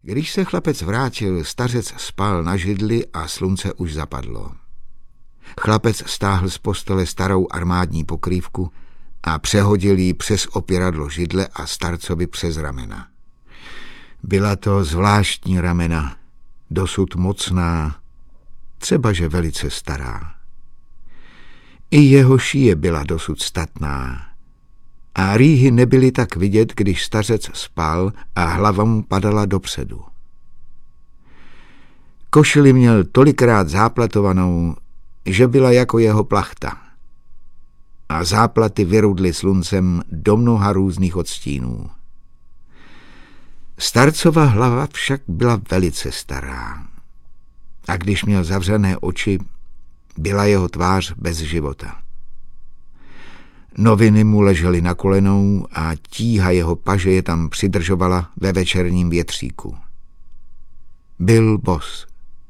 Když se chlapec vrátil, stařec spal na židli a slunce už zapadlo. Chlapec stáhl z postele starou armádní pokrývku a přehodil ji přes opěradlo židle a starcovi přes ramena. Byla to zvláštní ramena, dosud mocná, třebaže velice stará. I jeho šíje byla dosud statná a rýhy nebyly tak vidět, když stařec spal a hlava mu padala dopředu. Košili měl tolikrát záplatovanou, že byla jako jeho plachta a záplaty vyrudly sluncem do mnoha různých odstínů. Starcova hlava však byla velice stará a když měl zavřené oči, byla jeho tvář bez života. Noviny mu ležely na kolenou a tíha jeho paže je tam přidržovala ve večerním větříku. Byl bos.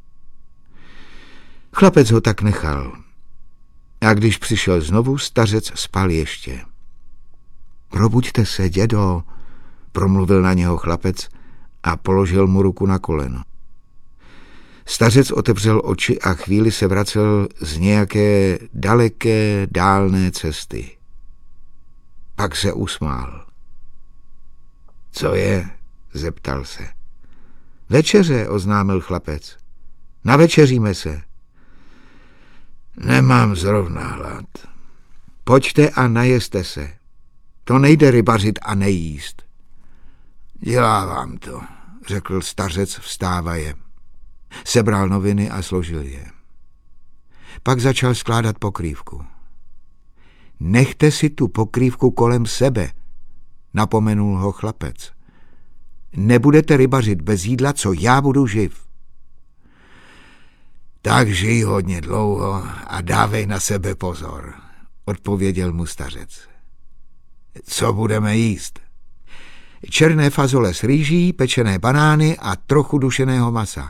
Chlapec ho tak nechal a když přišel znovu, stařec spal ještě. Probuďte se, dědo, promluvil na něho chlapec a položil mu ruku na koleno. Stařec otevřel oči a chvíli se vracel z nějaké daleké, dálné cesty. Pak se usmál. Co je? Zeptal se. Večeře, oznámil chlapec. Navečeříme se. Nemám zrovna hlad. Pojďte a najeste se. To nejde rybařit a nejíst. Dělá vám to, řekl stařec vstávaje. Sebral noviny a složil je. Pak začal skládat pokrývku. Nechte si tu pokrývku kolem sebe, napomenul ho chlapec. Nebudete rybařit bez jídla, co já budu živ. Tak žij hodně dlouho a dávej na sebe pozor, odpověděl mu stařec. Co budeme jíst? Černé fazole s rýží, pečené banány a trochu dušeného masa.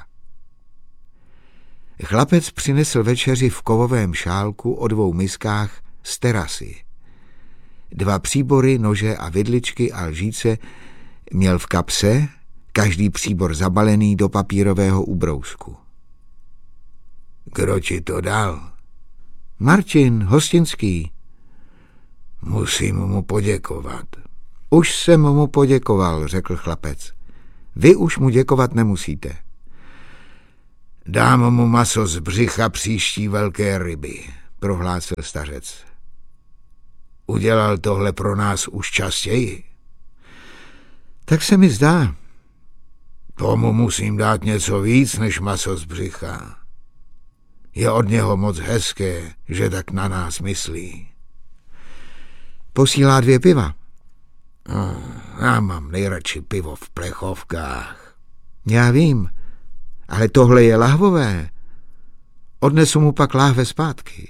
Chlapec přinesl večeři v kovovém šálku o 2 miskách z terasy. 2 příbory, nože a vidličky a lžíce měl v kapse, každý příbor zabalený do papírového ubrousku. Kdo ti to dal? Martin, hostinský. Musím mu poděkovat. Už jsem mu poděkoval, řekl chlapec. Vy už mu děkovat nemusíte. Dám mu maso z břicha příští velké ryby, prohlásil stařec. Udělal tohle pro nás už častěji. Tak se mi zdá. Tomu musím dát něco víc než maso z břicha. Je od něho moc hezké, že tak na nás myslí. Posílá 2 piva. Já mám nejradši pivo v plechovkách. Já vím, ale tohle je lahvové. Odnesu mu pak láhve zpátky.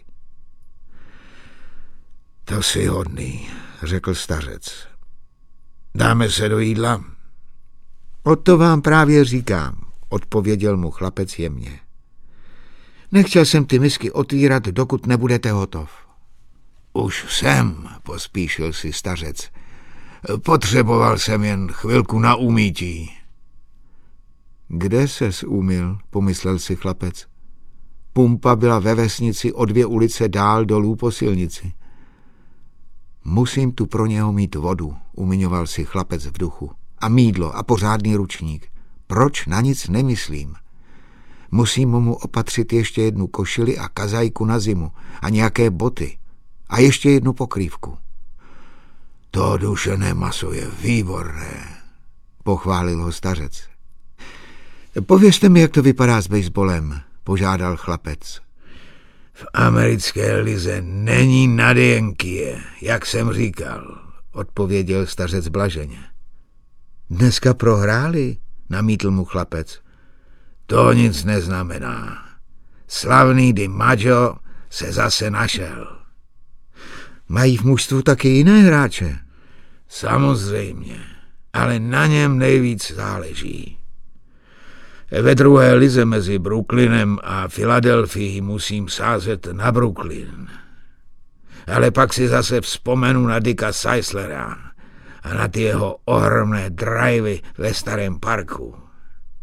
To jsi hodný, řekl stařec. Dáme se do jídla? O to vám právě říkám, odpověděl mu chlapec jemně. Nechtěl jsem ty misky otvírat, dokud nebudete hotov. Už jsem, pospíšil si stařec. Potřeboval jsem jen chvilku na umýtí. Kde ses umyl, pomyslel si chlapec. Pumpa byla ve vesnici o 2 ulice dál dolů po silnici. Musím tu pro něho mít vodu, umiňoval si chlapec v duchu. A mýdlo a pořádný ručník. Proč na nic nemyslím? Musím mu opatřit ještě 1 košili a kazajku na zimu a nějaké boty a ještě 1 pokrývku. To dušené maso je výborné, pochválil ho stařec. Povězte mi, jak to vypadá s baseballem, požádal chlapec. V americké lize není nadjenky, jak jsem říkal, odpověděl stařec blaženě. Dneska prohráli, namítl mu chlapec. To nic neznamená. Slavný DiMaggio se zase našel. Mají v mužstvu taky jiné hráče? Samozřejmě, ale na něm nejvíc záleží. Ve druhé lize mezi Brooklynem a Filadelfií musím sázet na Brooklyn. Ale pak si zase vzpomenu na Dicka Seislera a na ty jeho ohromné drivey ve starém parku.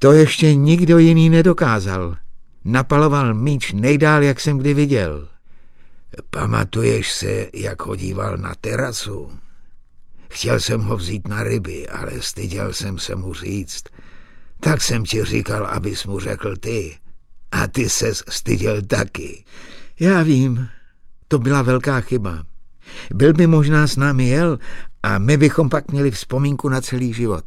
To ještě nikdo jiný nedokázal. Napaloval míč nejdál, jak jsem kdy viděl. Pamatuješ se, jak chodíval na terasu? Chtěl jsem ho vzít na ryby, ale styděl jsem se mu říct. Tak jsem ti říkal, abys mu řekl ty. A ty ses styděl taky. Já vím, to byla velká chyba. Byl by možná s námi jel a my bychom pak měli vzpomínku na celý život.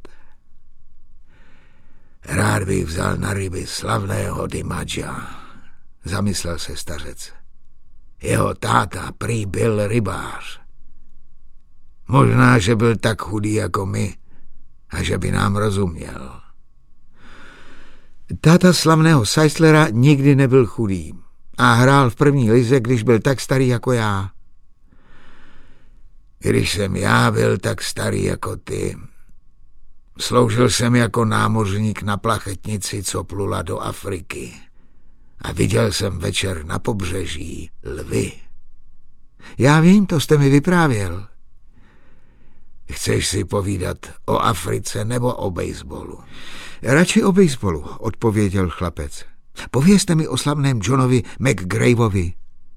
Rád bych vzal na ryby slavného Dimadža, zamyslel se stařec. Jeho táta prý byl rybář. Možná, že byl tak chudý jako my a že by nám rozuměl. Táta slavného Seislera nikdy nebyl chudý a hrál v první lize, když byl tak starý jako já. Když jsem já byl tak starý jako ty, sloužil jsem jako námořník na plachetnici, co plula do Afriky. A viděl jsem večer na pobřeží lvy. Já vím, to jste mi vyprávěl. Chceš si povídat o Africe nebo o bejsbolu? Radši o bejsbolu, odpověděl chlapec. Povězte mi o slavném Johnovi McGraveovi.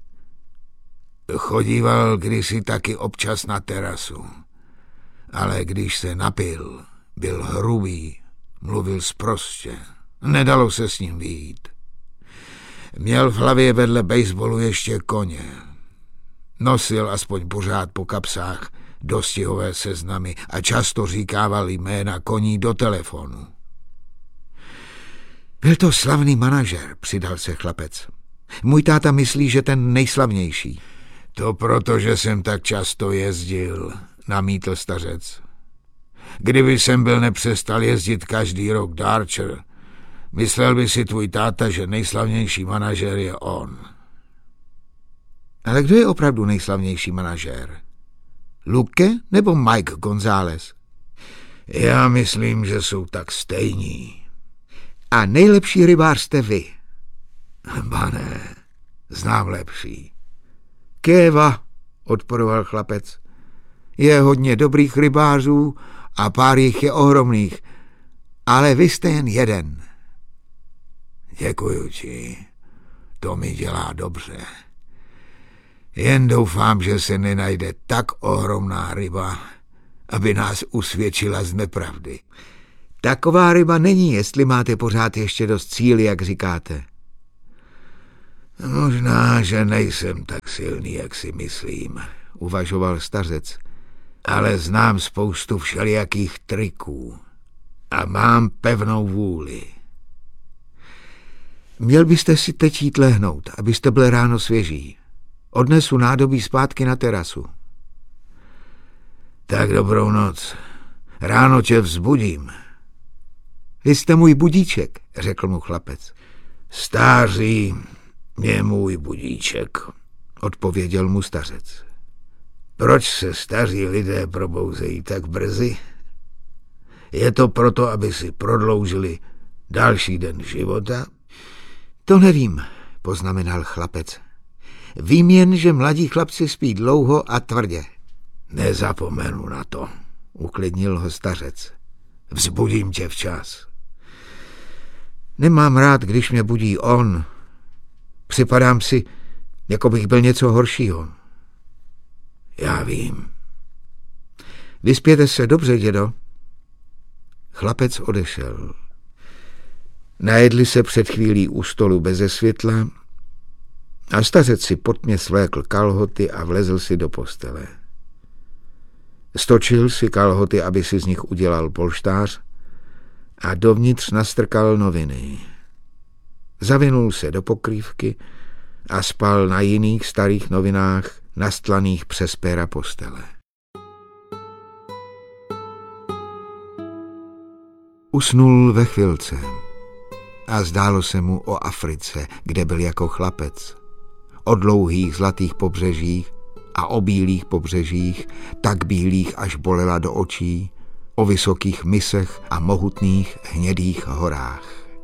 Chodíval kdysi taky občas na terasu, ale když se napil, byl hrubý, mluvil sprostě. Nedalo se s ním vyjít. Měl v hlavě vedle bejsbolu ještě koně. Nosil aspoň pořád po kapsách dostihové seznamy a často říkával jména koní do telefonu. Byl to slavný manažer, přidal se chlapec. Můj táta myslí, že ten nejslavnější. To proto, že jsem tak často jezdil, namítl stařec. Kdyby jsem byl nepřestal jezdit každý rok do Archer, myslel by si tvůj táta, že nejslavnější manažer je on. Ale kdo je opravdu nejslavnější manažer? Luque nebo Mike González? Já myslím, že jsou tak stejní. A nejlepší rybář jste vy? Ba ne, znám lepší. Kéva, odporoval chlapec. Je hodně dobrých rybářů a pár jich je ohromných, ale vy jste jen jeden. Děkuju ti, to mi dělá dobře. Jen doufám, že se nenajde tak ohromná ryba, aby nás usvědčila z nepravdy. Taková ryba není, jestli máte pořád ještě dost síly, jak říkáte. Možná, že nejsem tak silný, jak si myslím, uvažoval stařec, ale znám spoustu všelijakých triků a mám pevnou vůli. Měl byste si teď jít lehnout, abyste byl ráno svěží. Odnesu nádobí zpátky na terasu. Tak dobrou noc. Ráno tě vzbudím. Vy jste můj budíček, řekl mu chlapec. Stáří je můj budíček, odpověděl mu stařec. Proč se staří lidé probouzejí tak brzy? Je to proto, aby si prodloužili další den života? To nevím, poznamenal chlapec. Vím jen, že mladí chlapci spí dlouho a tvrdě. Nezapomenu na to, uklidnil ho stařec. Vzbudím tě včas. Nemám rád, když mě budí on. Připadám si, jako bych byl něco horšího. Já vím. Vyspěte se dobře, dědo. Chlapec odešel. Najedli se před chvílí u stolu beze světla a stařec si potmě svlékl kalhoty a vlezl si do postele. Stočil si kalhoty, aby si z nich udělal polštář a dovnitř nastrkal noviny. Zavinul se do pokrývky a spal na jiných starých novinách nastlaných přes péra postele. Usnul ve chvilce a zdálo se mu o Africe, kde byl jako chlapec. O dlouhých zlatých pobřežích a o bílých pobřežích, tak bílých, až bolela do očí, o vysokých mysech a mohutných hnědých horách.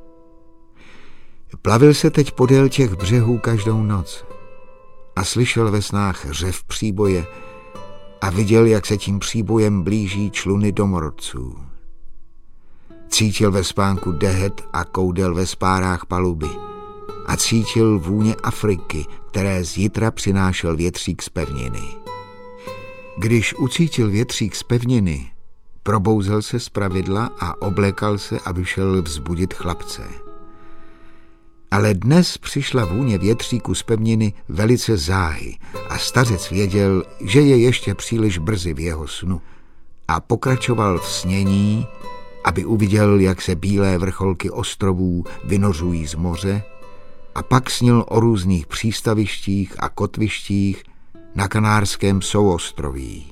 Plavil se teď podél těch břehů každou noc a slyšel ve snách řev příboje a viděl, jak se tím příbojem blíží čluny domorodců. Cítil ve spánku dehet a koudel ve spárách paluby. A cítil vůně Afriky, které z jitra přinášel větřík z pevniny. Když ucítil větřík z pevniny, probouzel se zpravidla a oblékal se a vyšel vzbudit chlapce. Ale dnes přišla vůně větříku z pevniny velice záhy a stařec věděl, že je ještě příliš brzy v jeho snu a pokračoval v snění, aby uviděl, jak se bílé vrcholky ostrovů vynořují z moře, a pak snil o různých přístavištích a kotvištích na Kanárském souostroví.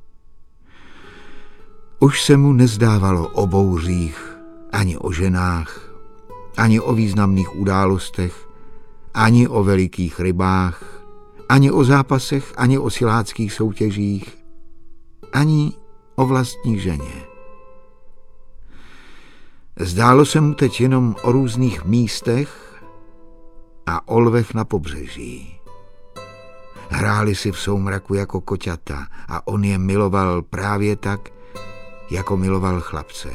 Už se mu nezdávalo o bouřích, ani o ženách, ani o významných událostech, ani o velikých rybách, ani o zápasech, ani o siláckých soutěžích, ani o vlastní ženě. Zdálo se mu teď jenom o různých místech a o lvech na pobřeží. Hráli si v soumraku jako koťata a on je miloval právě tak, jako miloval chlapce.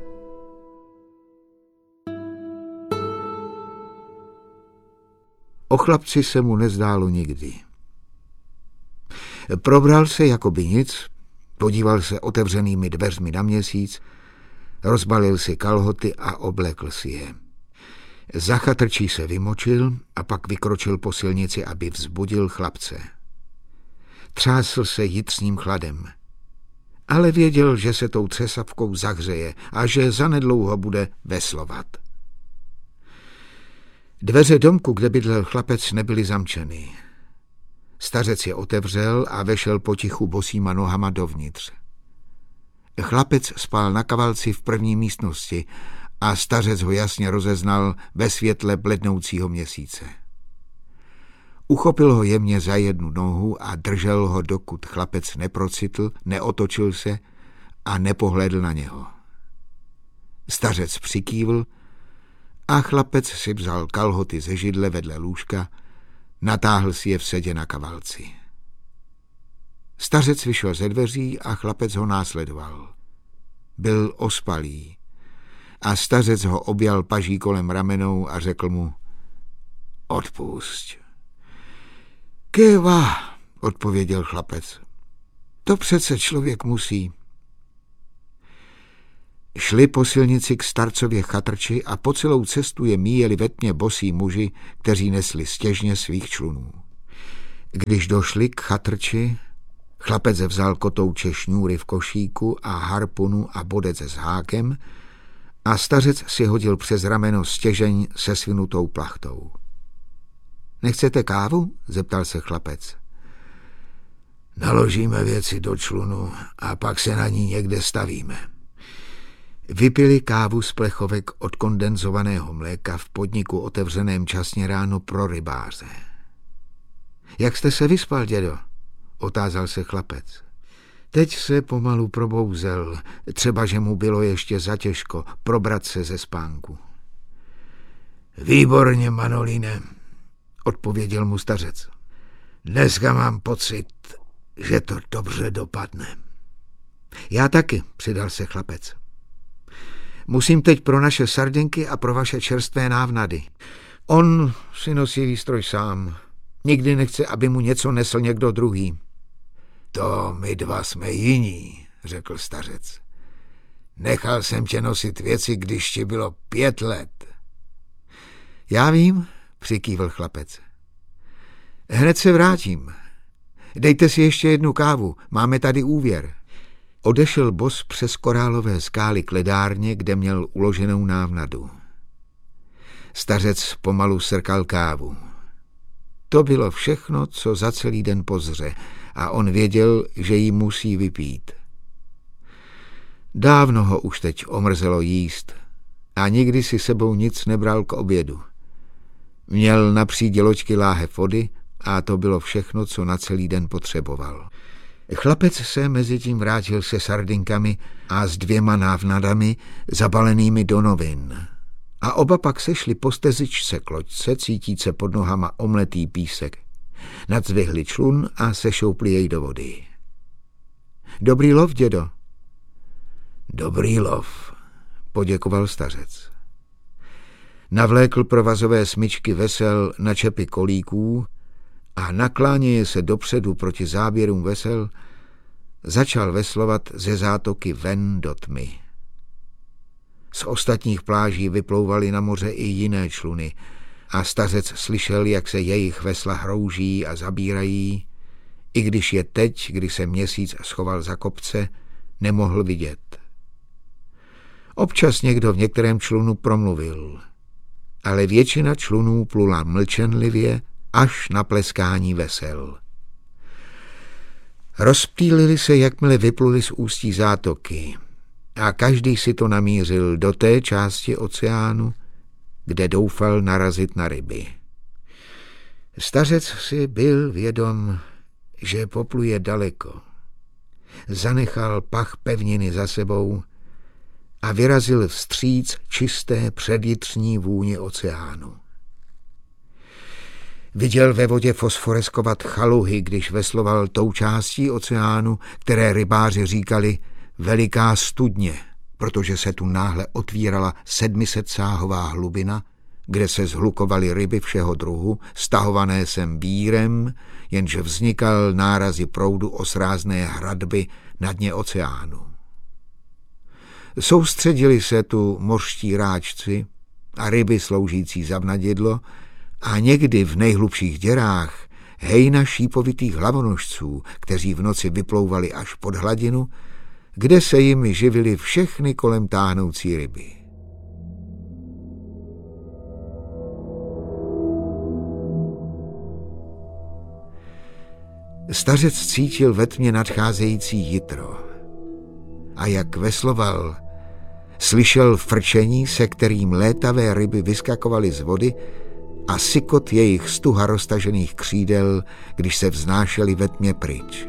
O chlapci se mu nezdálo nikdy. Probral se jako by nic, podíval se otevřenými dveřmi na měsíc, rozbalil si kalhoty a oblekl si je. Za chatrčí se vymočil a pak vykročil po silnici, aby vzbudil chlapce. Třásl se jitřním chladem, ale věděl, že se tou třesavkou zahřeje a že zanedlouho bude veslovat. Dveře domku, kde bydlel chlapec, nebyly zamčeny. Stařec je otevřel a vešel potichu bosýma nohama dovnitř. Chlapec spal na kavalci v první místnosti a stařec ho jasně rozeznal ve světle blednoucího měsíce. Uchopil ho jemně za jednu nohu a držel ho, dokud chlapec neprocitl, neotočil se a nepohlédl na něho. Stařec přikývl a chlapec si vzal kalhoty ze židle vedle lůžka, natáhl si je v sedě na kavalci. Stařec vyšel ze dveří a chlapec ho následoval. Byl ospalý a stařec ho objal paží kolem ramenou a řekl mu: odpusť. Kéva, odpověděl chlapec. To přece člověk musí. Šli po silnici k starcově chatrči a po celou cestu je míjeli ve tmě bosí muži, kteří nesli stěžně svých člunů. Když došli k chatrči, chlapec vzal kotouče šňůry v košíku a harpunu a bodec s hákem a stařec si hodil přes rameno stěžeň se svinutou plachtou. Nechcete kávu? Zeptal se chlapec. Naložíme věci do člunu a pak se na ní někde stavíme. Vypili kávu z plechovek od kondenzovaného mléka v podniku otevřeném časně ráno pro rybáře. Jak jste se vyspal, dědo? Otázal se chlapec. Teď se pomalu probouzel, třeba že mu bylo ještě zatěžko probrat se ze spánku. Výborně, Manolíne, odpověděl mu stařec. Dneska mám pocit, že to dobře dopadne. Já taky, přidal se chlapec. Musím teď pro naše sardinky a pro vaše čerstvé návnady. On si nosí výstroj sám. Nikdy nechce, aby mu něco nesl někdo druhý. To my dva jsme jiní, řekl stařec. Nechal jsem tě nosit věci, když ti bylo 5 let. Já vím, přikývl chlapec. Hned se vrátím. Dejte si ještě jednu kávu, máme tady úvěr. Odešel bos přes korálové skály k ledárně, kde měl uloženou návnadu. Stařec pomalu srkal kávu. To bylo všechno, co za celý den pozře, a on věděl, že ji musí vypít. Dávno ho už teď omrzelo jíst a nikdy si sebou nic nebral k obědu. Měl na přídi loďky láhev vody a to bylo všechno, co na celý den potřeboval. Chlapec se mezitím vrátil se sardinkami a s 2 návnadami zabalenými do novin. A oba pak sešli po stezičce k loďce, cítíce pod nohama omletý písek. Nadzvihli člun a sešoupli jej do vody. Dobrý lov, dědo. Dobrý lov, poděkoval stařec. Navlékl provazové smyčky vesel na čepy kolíků a nakláněje se dopředu proti záběrům vesel, začal veslovat ze zátoky ven do tmy. Z ostatních pláží vyplouvaly na moře i jiné čluny a stařec slyšel, jak se jejich vesla hrouží a zabírají, i když je teď, kdy se měsíc schoval za kopce, nemohl vidět. Občas někdo v některém člunu promluvil, ale většina člunů plula mlčenlivě až na pleskání vesel. Rozptýlili se, jakmile vypluli z ústí zátoky a každý si to namířil do té části oceánu, kde doufal narazit na ryby. Stařec si byl vědom, že popluje daleko. Zanechal pach pevniny za sebou a vyrazil vstříc čisté předjitřní vůni oceánu. Viděl ve vodě fosforeskovat chaluhy, když vesloval tou částí oceánu, které rybáři říkali Veliká studně, protože se tu náhle otvírala 700sáhová hlubina, kde se zhlukovaly ryby všeho druhu, stahované sem vírem, jenže vznikal nárazy proudu o srázné hradby na dně oceánu. Soustředili se tu mořští ráčci a ryby sloužící za vnadidlo a někdy v nejhlubších děrách hejna šípovitých hlavonožců, kteří v noci vyplouvali až pod hladinu, kde se jimi živily všechny kolem táhnoucí ryby. Stařec cítil ve tmě nadcházející jitro a jak vesloval, slyšel frčení, se kterým létavé ryby vyskakovaly z vody a sykot jejich stuha roztažených křídel, když se vznášely ve tmě pryč.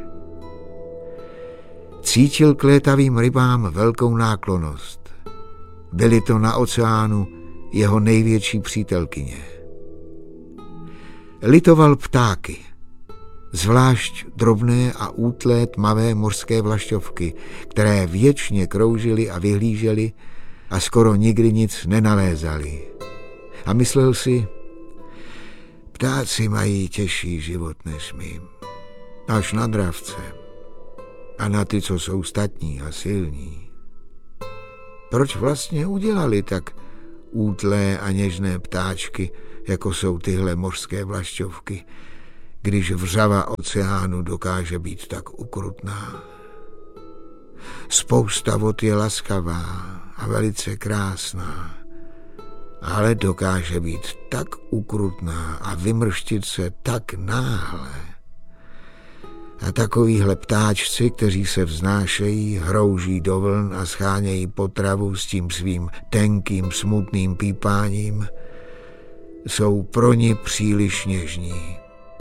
Cítil k létavým rybám velkou náklonnost. Byly to na oceánu jeho největší přítelkyně. Litoval ptáky, zvlášť drobné a útlé tmavé mořské vlašťovky, které věčně kroužily a vyhlížely a skoro nikdy nic nenalézali. A myslel si, ptáci mají těžší život než my, až na dravce a na ty, co jsou statní a silní. Proč vlastně udělali tak útlé a něžné ptáčky, jako jsou tyhle mořské vlašťovky, když vřava oceánu dokáže být tak ukrutná? Spousta vod je laskavá a velice krásná, ale dokáže být tak ukrutná a vymrštit se tak náhle. A takovýhle ptáčci, kteří se vznášejí, hrouží do vln a schánějí potravu s tím svým tenkým, smutným pípáním, jsou pro ni příliš něžní.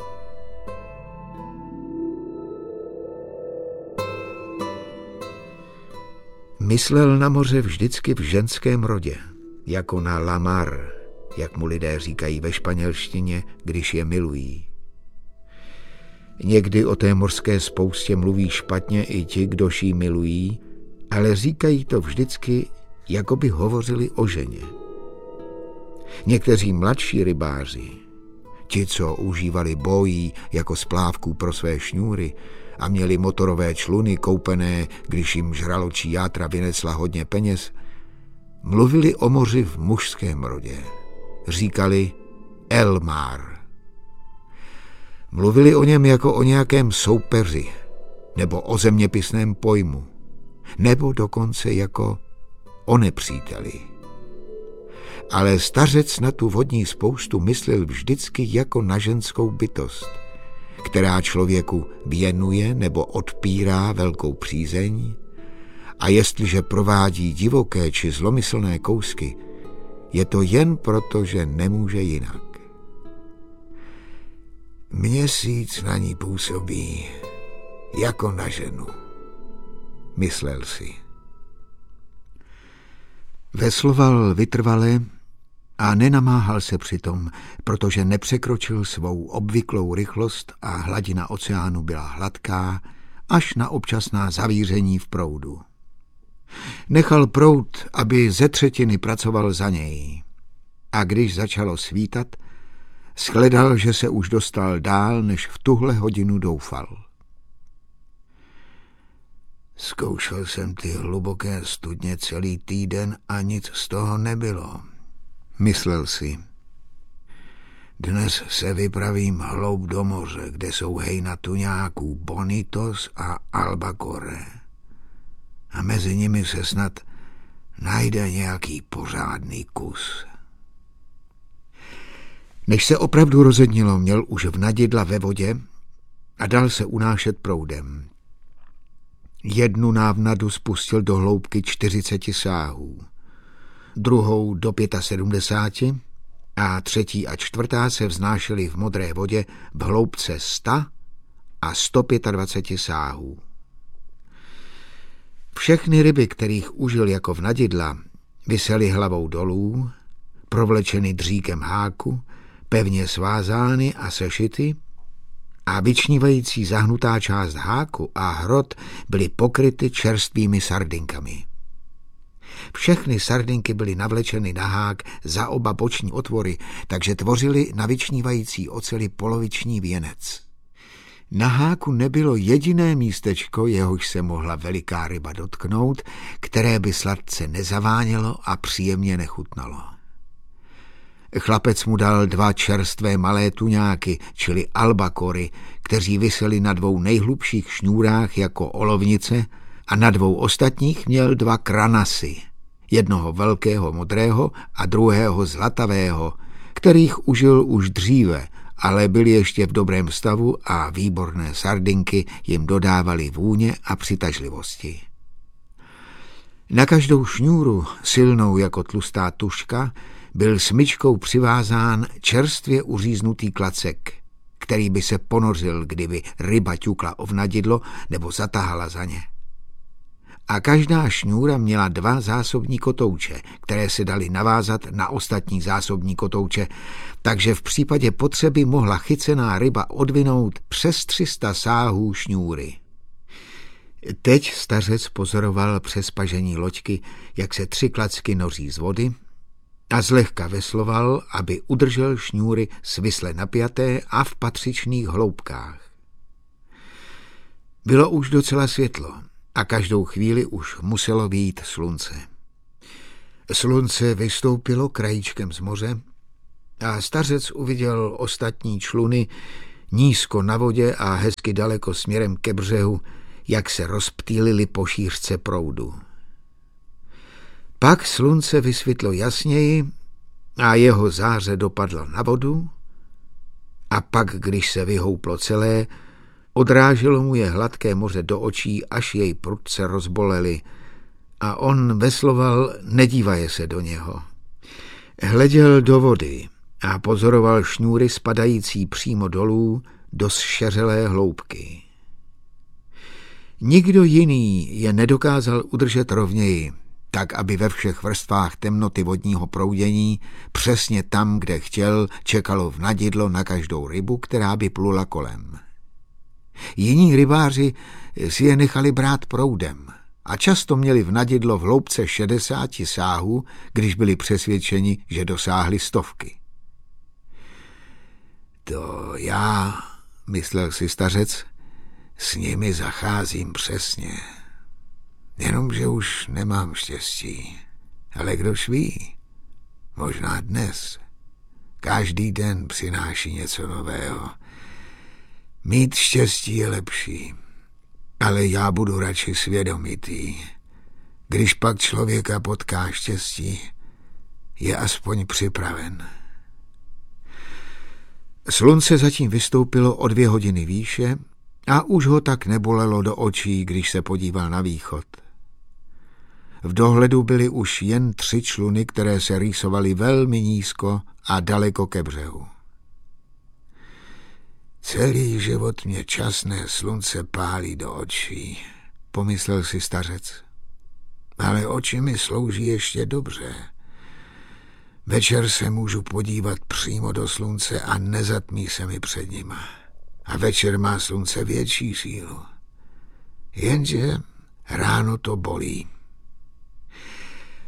Myslel na moře vždycky v ženském rodě, jako na la mar, jak mu lidé říkají ve španělštině, když je milují. Někdy o té mořské spoustě mluví špatně i ti, kdož ji milují, ale říkají to vždycky, jako by hovořili o ženě. Někteří mladší rybáři, ti, co užívali bojí jako splávků pro své šňůry a měli motorové čluny koupené, když jim žraločí játra vynesla hodně peněz, mluvili o moři v mužském rodě. Říkali el mar. Mluvili o něm jako o nějakém soupeři, nebo o zeměpisném pojmu, nebo dokonce jako o nepříteli. Ale stařec na tu vodní spoustu myslel vždycky jako na ženskou bytost, která člověku věnuje nebo odpírá velkou přízeň, a jestliže provádí divoké či zlomyslné kousky, je to jen proto, že nemůže jinak. Měsíc na ní působí jako na ženu, myslel si. Vesloval vytrvale a nenamáhal se přitom, protože nepřekročil svou obvyklou rychlost a hladina oceánu byla hladká až na občasná zavíření v proudu. Nechal proud, aby ze třetiny pracoval za něj. A když začalo svítat, shledal, že se už dostal dál, než v tuhle hodinu doufal. Zkoušel jsem ty hluboké studně celý týden a nic z toho nebylo, myslel si. Dnes se vypravím hloub do moře, kde jsou hejna tuňáků Bonitos a Albacore. A mezi nimi se snad najde nějaký pořádný kus. Než se opravdu rozednilo, měl už vnadidla ve vodě a dal se unášet proudem. Jednu návnadu spustil do hloubky 40 sáhů, druhou do 75 a třetí a čtvrtá se vznášely v modré vodě v hloubce 100 a 125 sáhů. Všechny ryby, kterých užil jako vnadidla, visely hlavou dolů, provlečeny dříkem háku, pevně svázány a sešity, a vyčnívající zahnutá část háku a hrot byly pokryty čerstvými sardinkami. Všechny sardinky byly navlečeny na hák za oba boční otvory, takže tvořily na vyčnívající oceli poloviční věnec. Na háku nebylo jediné místečko, jehož se mohla veliká ryba dotknout, které by sladce nezavánělo a příjemně nechutnalo. Chlapec mu dal 2 čerstvé malé tuňáky, čili albakory, kteří viseli na 2 nejhlubších šňůrách jako olovnice a na 2 ostatních měl 2 kranasy, jednoho velkého modrého a druhého zlatavého, kterých užil už dříve, ale byli ještě v dobrém stavu a výborné sardinky jim dodávaly vůně a přitažlivosti. Na každou šňůru, silnou jako tlustá tužka, byl smyčkou přivázán čerstvě uříznutý klacek, který by se ponořil, kdyby ryba ťukla o vnadidlo nebo zatahala za ně. A každá šňůra měla 2 zásobní kotouče, které se daly navázat na ostatní zásobní kotouče, takže v případě potřeby mohla chycená ryba odvinout přes 300 sáhů šňůry. Teď stařec pozoroval přes pažení loďky, jak se 3 klacky noří z vody, a zlehka vesloval, aby udržel šňůry svisle napjaté a v patřičných hloubkách. Bylo už docela světlo a každou chvíli už muselo vyjít slunce. Slunce vystoupilo krajíčkem z moře a stařec uviděl ostatní čluny nízko na vodě a hezky daleko směrem ke břehu, jak se rozptýlili po šířce proudu. Pak slunce vysvětlo jasněji a jeho záře dopadlo na vodu a pak, když se vyhouplo celé, odráželo mu je hladké moře do očí, až jej prudce rozbolely a on vesloval, nedívaje se do něho. Hleděl do vody a pozoroval šňůry spadající přímo dolů do zšeřelé hloubky. Nikdo jiný je nedokázal udržet rovněji, tak aby ve všech vrstvách temnoty vodního proudění přesně tam, kde chtěl, čekalo vnadidlo na každou rybu, která by plula kolem. Jiní rybáři si je nechali brát proudem a často měli vnadidlo v hloubce 60 sáhů, když byli přesvědčeni, že dosáhli 100. To já, myslel si stařec, s nimi zacházím přesně. Jenomže už nemám štěstí. Ale kdož ví, možná dnes. Každý den přináší něco nového. Mít štěstí je lepší, ale já budu radši svědomitý. Když pak člověka potká štěstí, je aspoň připraven. Slunce zatím vystoupilo o 2 hodiny výše a už ho tak nebolelo do očí, když se podíval na východ. V dohledu byly už jen 3 čluny, které se rýsovaly velmi nízko a daleko ke břehu. Celý život mě časné slunce pálí do očí, pomyslel si stařec. Ale oči mi slouží ještě dobře. Večer se můžu podívat přímo do slunce a nezatmí se mi před nima. A večer má slunce větší sílu. Jenže ráno to bolí.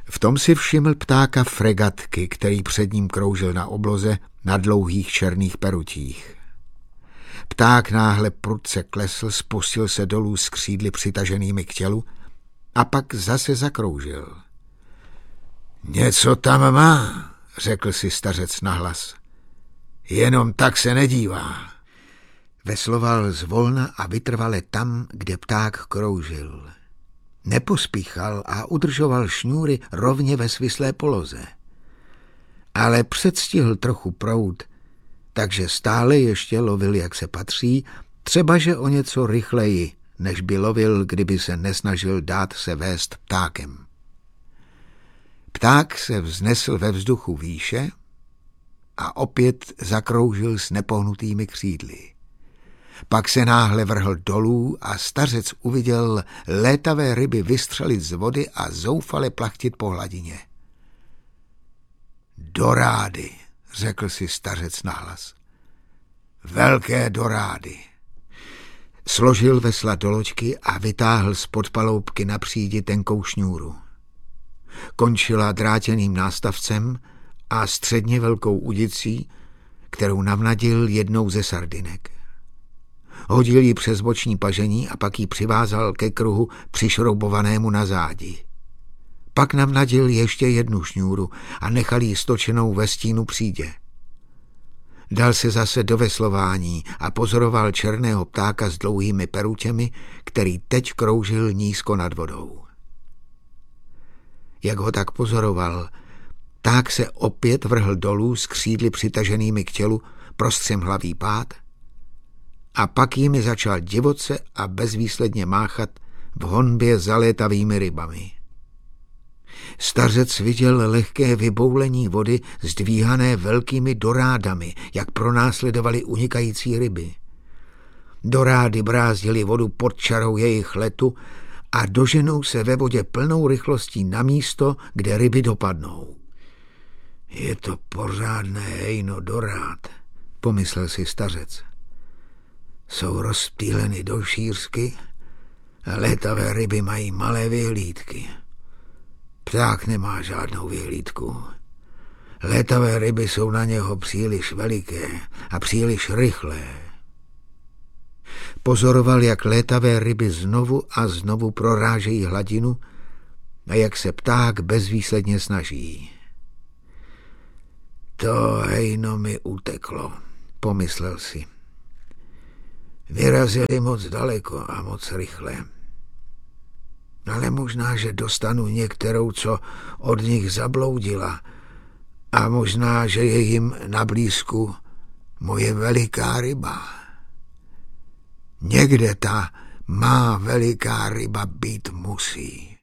V tom si všiml ptáka fregatky, který před ním kroužil na obloze na dlouhých černých perutích. Pták náhle prudce klesl, spustil se dolů s křídly přitaženými k tělu a pak zase zakroužil. Něco tam má, řekl si stařec nahlas. Jenom tak se nedívá. Vesloval zvolna a vytrvale tam, kde pták kroužil. Nepospíchal a udržoval šňůry rovně ve svislé poloze. Ale předstihl trochu proud, takže stále ještě lovil, jak se patří, třebaže o něco rychleji, než by lovil, kdyby se nesnažil dát se vést ptákem. Pták se vznesl ve vzduchu výše a opět zakroužil s nepohnutými křídly. Pak se náhle vrhl dolů a stařec uviděl létavé ryby vystřelit z vody a zoufale plachtit po hladině. Dorády, řekl si stařec nahlas. Velké dorády. Složil vesla do loďky a vytáhl z podpaloubky na přídi tenkou šňůru. Končila drátěným nástavcem a středně velkou udicí, kterou navnadil jednou ze sardinek. Hodil ji přes boční pažení a pak ji přivázal ke kruhu přišroubovanému na zádi. Pak navnadil ještě jednu šňůru a nechal ji stočenou ve stínu přídě. Dal se zase do veslování a pozoroval černého ptáka s dlouhými perutěmi, který teď kroužil nízko nad vodou. Jak ho tak pozoroval, pták se opět vrhl dolů s křídly přitaženými k tělu prostřemhlavý pád a pak jimi začal divoce a bezvýsledně máchat v honbě za létavými rybami. Stařec viděl lehké vyboulení vody zdvíhané velkými dorádami, jak pronásledovali unikající ryby. Dorády brázdily vodu pod čarou jejich letu a doženou se ve vodě plnou rychlostí na místo, kde ryby dopadnou. Je to pořádné hejno dorád, pomyslel si stařec. Jsou rozptýleny do šířky a létavé ryby mají malé vyhlídky. Pták nemá žádnou vyhlídku. Létavé ryby jsou na něho příliš veliké a příliš rychlé. Pozoroval, jak létavé ryby znovu a znovu prorážejí hladinu a jak se pták bezvýsledně snaží. To hejno mi uteklo, pomyslel si. Vyrazili moc daleko a moc rychle. Ale možná, že dostanu některou, co od nich zabloudila, a možná, že je jim na blízku moje veliká ryba. Někde ta má veliká ryba být musí.